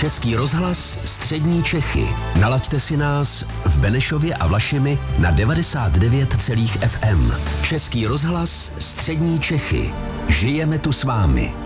Český rozhlas Střední Čechy. Nalaďte si nás v Benešově a Vlašimi na 99,FM. Český rozhlas Střední Čechy. Žijeme tu s vámi.